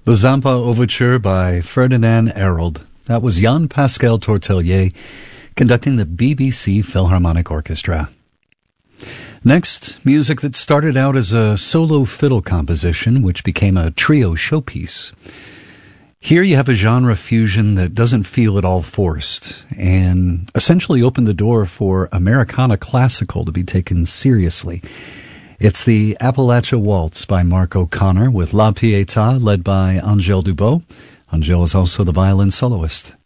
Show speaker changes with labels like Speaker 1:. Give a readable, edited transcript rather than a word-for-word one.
Speaker 1: The Zampa Overture by Ferdinand Arnold. That was Jean-Pascal Tortelier conducting the BBC Philharmonic Orchestra. Next, music that started out as a solo fiddle composition, which became a trio showpiece. Here you have a genre fusion that doesn't feel at all forced, and essentially opened the door for Americana classical to be taken seriously. It's the Appalachia Waltz by Mark O'Connor with La Pietà led by Angèle Dubot. Angèle is also the violin soloist.